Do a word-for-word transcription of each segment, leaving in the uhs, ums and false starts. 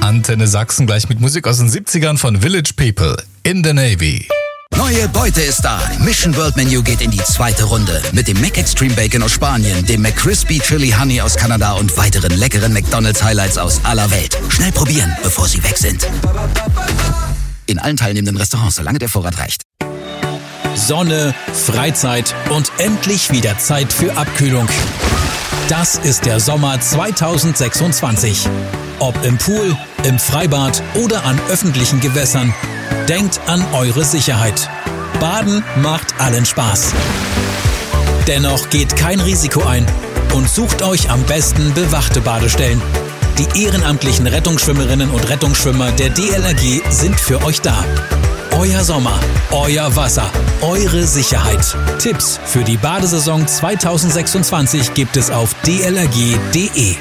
Antenne Sachsen gleich mit Musik aus den siebzigern von Village People, In the Navy. Neue Beute ist da. Mission World Menu geht in die zweite Runde. Mit dem Mac Extreme Bacon aus Spanien, dem McCrispy Chili Honey aus Kanada und weiteren leckeren McDonald's Highlights aus aller Welt. Schnell probieren, bevor sie weg sind. In allen teilnehmenden Restaurants, solange der Vorrat reicht. Sonne, Freizeit und endlich wieder Zeit für Abkühlung. Das ist der Sommer zwanzig sechsundzwanzig. Ob im Pool, im Freibad oder an öffentlichen Gewässern, denkt an eure Sicherheit. Baden macht allen Spaß. Dennoch geht kein Risiko ein und sucht euch am besten bewachte Badestellen. Die ehrenamtlichen Rettungsschwimmerinnen und Rettungsschwimmer der D L R G sind für euch da. Euer Sommer, euer Wasser, eure Sicherheit. Tipps für die Badesaison zwanzig sechsundzwanzig gibt es auf d l r g punkt d e.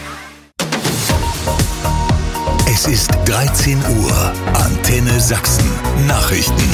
Es ist dreizehn Uhr. Antenne Sachsen. Nachrichten.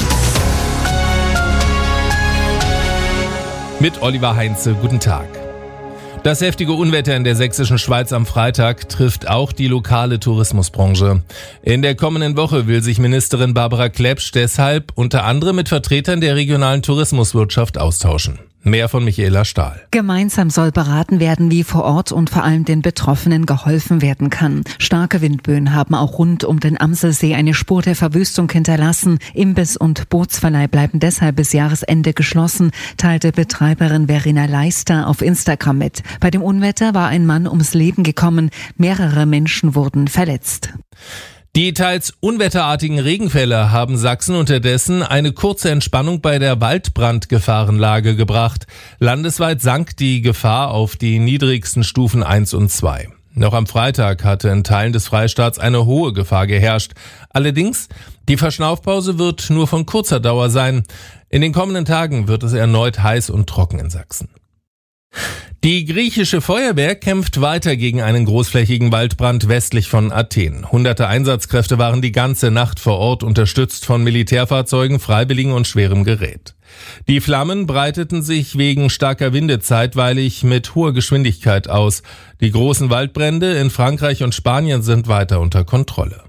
Mit Oliver Heinze, guten Tag. Das heftige Unwetter in der sächsischen Schweiz am Freitag trifft auch die lokale Tourismusbranche. In der kommenden Woche will sich Ministerin Barbara Klepsch deshalb unter anderem mit Vertretern der regionalen Tourismuswirtschaft austauschen. Mehr von Michaela Stahl. Gemeinsam soll beraten werden, wie vor Ort und vor allem den Betroffenen geholfen werden kann. Starke Windböen haben auch rund um den Amselsee eine Spur der Verwüstung hinterlassen. Imbiss- und Bootsverleih bleiben deshalb bis Jahresende geschlossen, teilte Betreiberin Verena Leister auf Instagram mit. Bei dem Unwetter war ein Mann ums Leben gekommen, mehrere Menschen wurden verletzt. Die teils unwetterartigen Regenfälle haben Sachsen unterdessen eine kurze Entspannung bei der Waldbrandgefahrenlage gebracht. Landesweit sank die Gefahr auf die niedrigsten Stufen eins und zwei. Noch am Freitag hatte in Teilen des Freistaats eine hohe Gefahr geherrscht. Allerdings, die Verschnaufpause wird nur von kurzer Dauer sein. In den kommenden Tagen wird es erneut heiß und trocken in Sachsen. Die griechische Feuerwehr kämpft weiter gegen einen großflächigen Waldbrand westlich von Athen. Hunderte Einsatzkräfte waren die ganze Nacht vor Ort, unterstützt von Militärfahrzeugen, Freiwilligen und schwerem Gerät. Die Flammen breiteten sich wegen starker Winde zeitweilig mit hoher Geschwindigkeit aus. Die großen Waldbrände in Frankreich und Spanien sind weiter unter Kontrolle.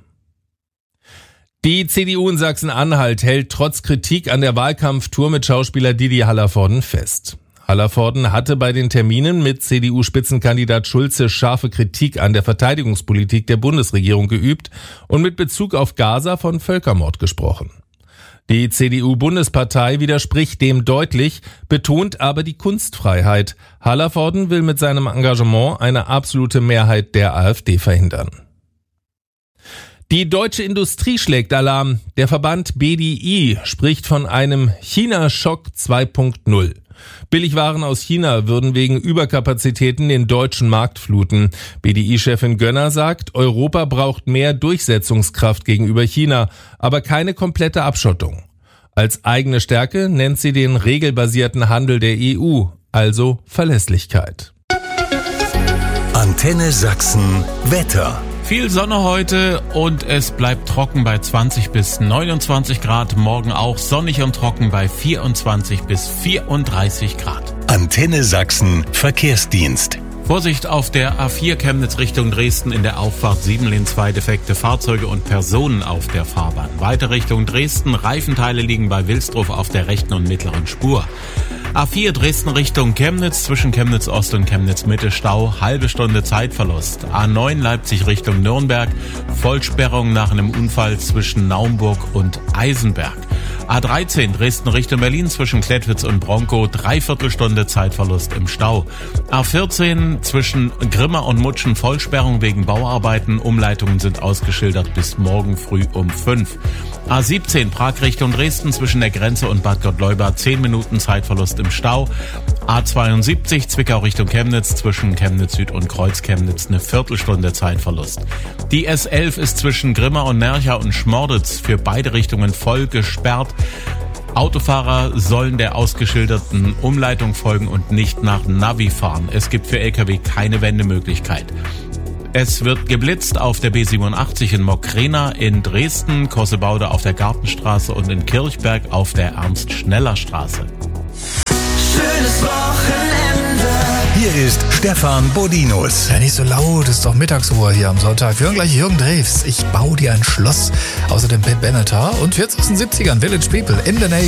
Die C D U in Sachsen-Anhalt hält trotz Kritik an der Wahlkampftour mit Schauspieler Didi Hallervorden fest. Hallervorden hatte bei den Terminen mit C D U-Spitzenkandidat Schulze scharfe Kritik an der Verteidigungspolitik der Bundesregierung geübt und mit Bezug auf Gaza von Völkermord gesprochen. Die C D U-Bundespartei widerspricht dem deutlich, betont aber die Kunstfreiheit. Hallervorden will mit seinem Engagement eine absolute Mehrheit der AfD verhindern. Die deutsche Industrie schlägt Alarm. Der Verband B D I spricht von einem China-Schock zwei Punkt null. Billigwaren aus China würden wegen Überkapazitäten den deutschen Markt fluten. B D I-Chefin Gönner sagt, Europa braucht mehr Durchsetzungskraft gegenüber China, aber keine komplette Abschottung. Als eigene Stärke nennt sie den regelbasierten Handel der E U, also Verlässlichkeit. Antenne Sachsen Wetter. Viel Sonne heute und es bleibt trocken bei zwanzig bis neunundzwanzig Grad. Morgen auch sonnig und trocken bei vierundzwanzig bis vierunddreißig Grad. Antenne Sachsen Verkehrsdienst. Vorsicht auf der A vier Chemnitz Richtung Dresden in der Auffahrt sieben Lehn zwei defekte Fahrzeuge und Personen auf der Fahrbahn. Weiter Richtung Dresden, Reifenteile liegen bei Wilsdruf auf der rechten und mittleren Spur. A vier Dresden Richtung Chemnitz, zwischen Chemnitz Ost und Chemnitz Mitte Stau, halbe Stunde Zeitverlust. A neun Leipzig Richtung Nürnberg, Vollsperrung nach einem Unfall zwischen Naumburg und Eisenberg. A dreizehn Dresden Richtung Berlin, zwischen Klettwitz und Bronkow, Dreiviertelstunde Zeitverlust im Stau. A vierzehn zwischen Grimma und Mutschen, Vollsperrung wegen Bauarbeiten, Umleitungen sind ausgeschildert bis morgen früh um fünf. A siebzehn Prag Richtung Dresden, zwischen der Grenze und Bad Gottleuba, zehn Minuten Zeitverlust im Stau. A zweiundsiebzig Zwickau Richtung Chemnitz, zwischen Chemnitz Süd und Kreuzchemnitz eine Viertelstunde Zeitverlust. Die S elf ist zwischen Grimma und Nercha und Schmorditz für beide Richtungen voll gesperrt. Autofahrer sollen der ausgeschilderten Umleitung folgen und nicht nach Navi fahren. Es gibt für L K W keine Wendemöglichkeit. Es wird geblitzt auf der B siebenundachtzig in Mockrena, in Dresden, Kossebaude auf der Gartenstraße und in Kirchberg auf der Ernst-Schneller-Straße. Schönes Wochenende. Hier Hier ist Stefan Bodinus. Ja, nicht so laut, ist doch Mittagsruhe hier am Sonntag. Wir hören gleich Jürgen Drews. Ich baue dir ein Schloss. Außerdem Pip Benatar und jetzt aus den siebzigern Village People in the Navy.